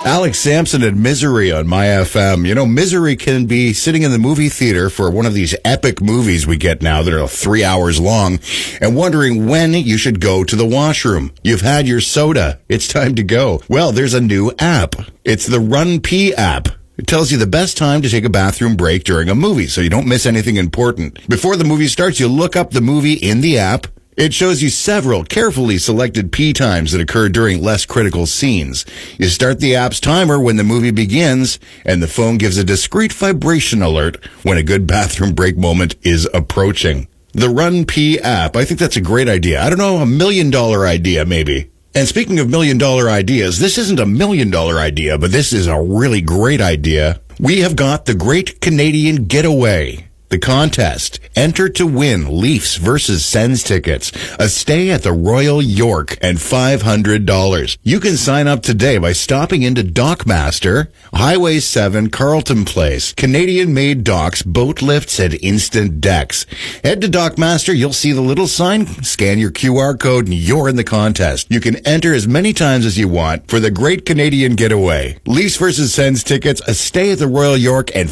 Alex Sampson and Misery on My FM. You know, Misery can be sitting in the movie theater for one of these epic movies we get now that are 3 hours long and wondering when you should go to the washroom. You've had your soda. It's time to go. Well, there's a new app. It's the Run Pee app. It tells you the best time to take a bathroom break during a movie so you don't miss anything important. Before the movie starts, you look up the movie in the app. It shows you several carefully selected pee times that occur during less critical scenes. You start the app's timer when the movie begins, and the phone gives a discreet vibration alert when a good bathroom break moment is approaching. The Run Pee app, I think that's a great idea. I don't know, $1 million idea maybe. And speaking of $1 million ideas, this isn't a $1 million idea, but this is a really great idea. We have got the Great Canadian Getaway. The contest. Enter to win Leafs versus Sens tickets, a stay at the Royal York, and $500. You can sign up today by stopping into Dockmaster, Highway 7, Carleton Place. Canadian-made docks, boat lifts, and instant decks. Head to Dockmaster, you'll see the little sign, scan your QR code, and you're in the contest. You can enter as many times as you want for the Great Canadian Getaway. Leafs versus Sens tickets, a stay at the Royal York, and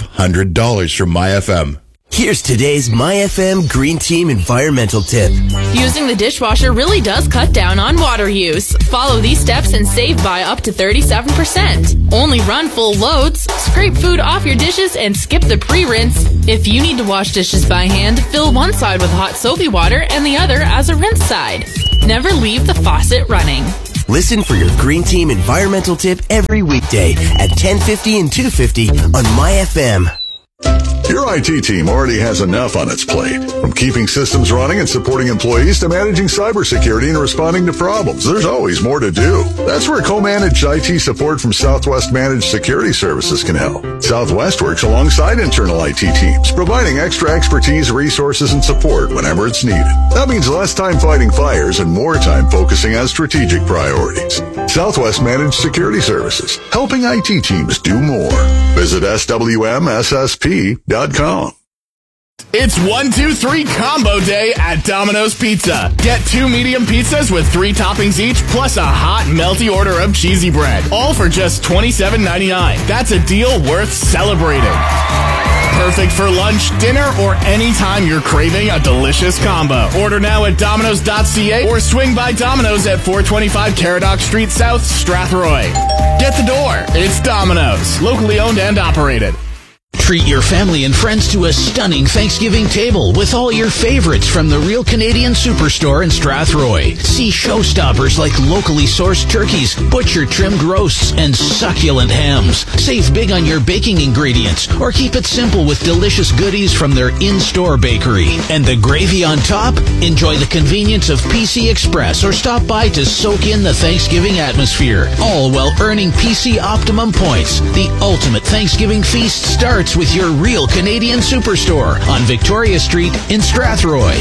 $500 from My FM. Here's today's My FM Green Team environmental tip. Using the dishwasher really does cut down on water use. Follow these steps and save by up to 37%. Only run full loads, scrape food off your dishes, and skip the pre-rinse. If you need to wash dishes by hand, fill one side with hot soapy water and the other as a rinse side. Never leave the faucet running. Listen for your Green Team environmental tip every weekday at 10:50 and 2:50 on My FM. Your IT team already has enough on its plate. From keeping systems running and supporting employees to managing cybersecurity and responding to problems, there's always more to do. That's where co-managed IT support from Southwest Managed Security Services can help. Southwest works alongside internal IT teams, providing extra expertise, resources, and support whenever it's needed. That means less time fighting fires and more time focusing on strategic priorities. Southwest Managed Security Services, helping IT teams do more. Visit swmssp.com. It's 1, 2, 3 combo day at Domino's Pizza. Get 2 medium pizzas with 3 toppings each, plus a hot, melty order of cheesy bread. All for just $27.99. That's a deal worth celebrating. Perfect for lunch, dinner, or any time you're craving a delicious combo. Order now at Domino's.ca or swing by Domino's at 425 Caradoc Street South, Strathroy. Get the door. It's Domino's, locally owned and operated. Treat your family and friends to a stunning Thanksgiving table with all your favorites from the Real Canadian Superstore in Strathroy. See showstoppers like locally sourced turkeys, butcher-trimmed roasts, and succulent hams. Save big on your baking ingredients or keep it simple with delicious goodies from their in-store bakery. And the gravy on top? Enjoy the convenience of PC Express or stop by to soak in the Thanksgiving atmosphere. All while earning PC Optimum points. The ultimate Thanksgiving feast starts with your Real Canadian Superstore on Victoria Street in Strathroy.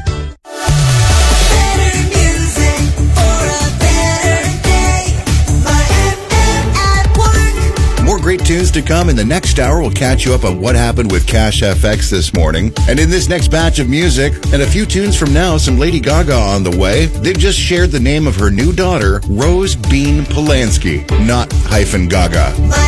Better music for a better day. My FM at work. More great tunes to come. In the next hour, we'll catch you up on what happened with Cash FX this morning. And in this next batch of music, and a few tunes from now, some Lady Gaga on the way. They've just shared the name of her new daughter, Rose Bean Polanski, not hyphen Gaga.